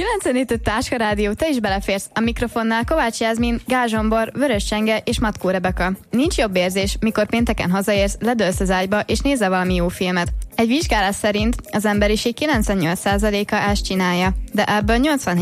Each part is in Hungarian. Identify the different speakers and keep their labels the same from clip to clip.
Speaker 1: 97.5 Táska Rádió, te is beleférsz. A mikrofonnál Kovács Jászmin, Gál Zsombor, Vörös Csenge és Matkó Rebeka. Nincs jobb érzés, mikor pénteken hazaérsz, ledőlsz az ágyba és nézel valami jó filmet. Egy vizsgálás szerint az emberiség 98%-a ezt csinálja, de ebből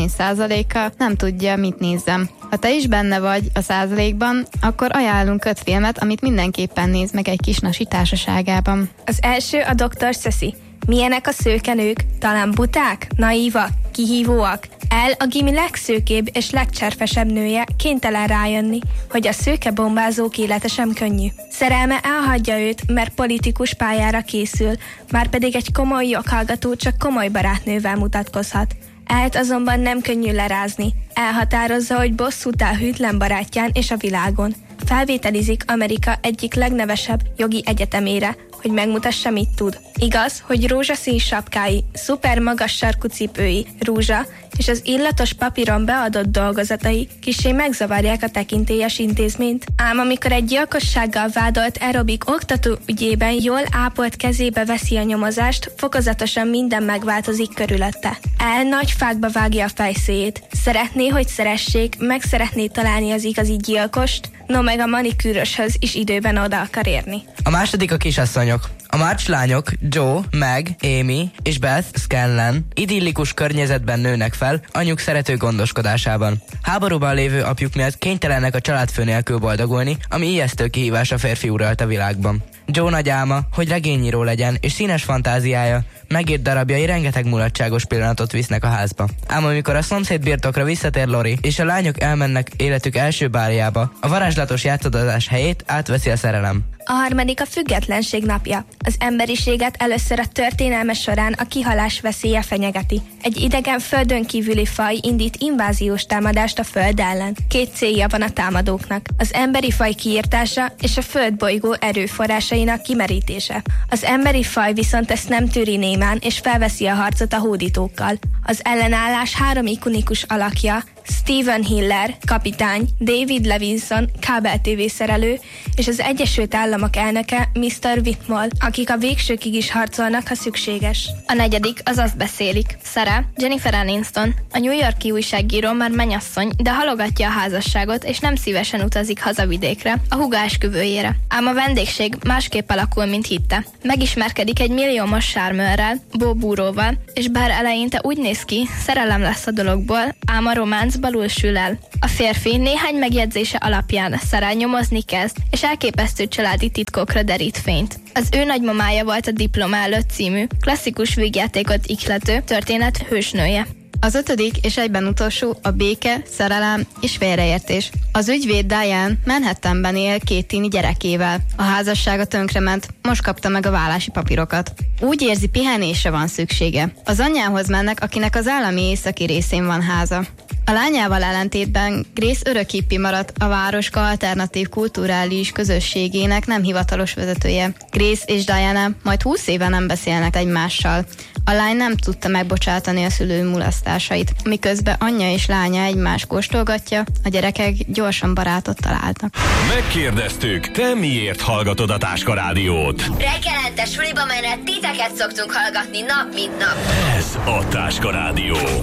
Speaker 1: 87%-a nem tudja, mit nézzem. Ha te is benne vagy a százalékban, akkor ajánlunk 5 filmet, amit mindenképpen néz meg egy kis nasi társaságában.
Speaker 2: Az első a Dr. Szeszi. Milyenek a szőkenők? Talán buták, naívak, kihívóak? El a gimi legszőkébb és legcserfesebb nője kénytelen rájönni, hogy a szőke bombázók élete sem könnyű. Szerelme elhagyja őt, mert politikus pályára készül, márpedig egy komoly joghallgató csak komoly barátnővel mutatkozhat. Elt azonban nem könnyű lerázni. Elhatározza, hogy bosszút áll hűtlen barátján és a világon. Felvételizik Amerika egyik legnevesebb jogi egyetemére, hogy megmutassa, mit tud. Igaz, hogy rózsaszín sapkái, szuper magas sarkú cipői, rúzsa és az illatos papíron beadott dolgozatai kissé megzavarják a tekintélyes intézményt, ám amikor egy gyilkossággal vádolt aerobik oktató ügyében jól ápolt kezébe veszi a nyomozást, fokozatosan minden megváltozik körülötte. El nagy fákba vágja a fejszéjét. Szeretné, hogy szeressék, meg szeretné találni az igazi gyilkost, no meg a manikűröshöz is időben oda akar érni.
Speaker 3: A második a kisasszonyok. A March lányok, Joe, Meg, Amy és Beth Scanlon idillikus környezetben nőnek fel, anyjuk szerető gondoskodásában. Háborúban lévő apjuk miatt kénytelenek a családfő nélkül boldogulni, ami ijesztő kihívás a férfi uralt a világban. Joe nagy álma, hogy regényíró legyen, és színes fantáziája, megírt darabjai rengeteg mulatságos pillanatot visznek a házba. Ám amikor a szomszéd birtokra visszatér Lori, és a lányok elmennek életük első báljába, a varázslatos játszadozás helyét átveszi a szerelem.
Speaker 2: A harmadik a függetlenség napja. Az emberiséget először a történelme során a kihalás veszélye fenyegeti. Egy idegen földön kívüli faj indít inváziós támadást a föld ellen. 2 célja van a támadóknak. Az emberi faj kiirtása és a földbolygó erőforrásainak kimerítése. Az emberi faj viszont ezt nem tűri némán, és felveszi a harcot a hódítókkal. Az ellenállás 3 ikonikus alakja, Stephen Hiller, kapitány, David Levinson, kábel TV szerelő, és az Egyesült Államok elnöke, Mr. Whitmore, akik a végsőkig is harcolnak, ha szükséges.
Speaker 1: A negyedik az Azt beszélik. Sarah, Jennifer Aniston, a New York-i újságíró már mennyasszony, de halogatja a házasságot, és nem szívesen utazik hazavidékre, a húga esküvőjére. Ám a vendégség másképp alakul, mint hitte. Megismerkedik egy milliómos sármőrrel, Bo Búróval, és bár eleinte úgy néz ki, szerelem lesz a dologból, ám a románc balul sül el. A férfi néhány megjegyzése alapján Sarah nyomozni kezd, és elképesztő családi titkokra derít fényt. Az ő nagymamája volt a Diploma előtt című, klasszikus vígjátékot ihlető történet hősnője. Az 5. és egyben utolsó a béke, szerelem és félreértés. Az ügyvéd Diane Manhattanben él 2 tini gyerekével. A házassága tönkrement, most kapta meg a vállási papírokat. Úgy érzi, pihenésre van szüksége. Az anyjához mennek, akinek az állami északi részén van háza. A lányával ellentétben Grace örök hippi maradt, a városka alternatív kulturális közösségének nem hivatalos vezetője. Grace és Diana majd 20 éve nem beszélnek egymással. A lány nem tudta megbocsátani a szülő mulasztásait, miközben anyja és lánya egymást kóstolgatja, a gyerekek gyorsan barátot találtak.
Speaker 4: Megkérdeztük, te miért hallgatod a Táska Rádiót?
Speaker 5: Reggelente suliba menet titeket szoktunk hallgatni nap mint nap.
Speaker 4: Ez a Táska Rádió.